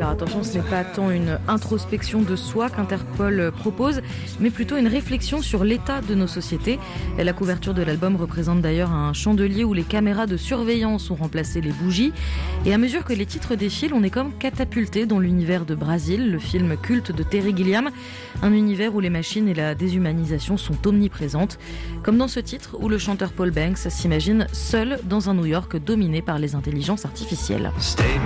Alors attention, ce n'est pas tant une introspection de soi qu'Interpol propose, mais plutôt une réflexion sur l'état de nos sociétés. Et la couverture de l'album représente d'ailleurs un chandelier où les caméras de surveillance ont remplacé les bougies. Et à mesure que les titres défilent, on est comme catapulté dans l'univers de Brazil, le film culte de Terry Gilliam. Un univers où les machines et la déshumanisation sont omniprésentes. Comme dans ce titre où le chanteur Paul Banks s'imagine seul dans un New York dominé par les intelligences artificielles.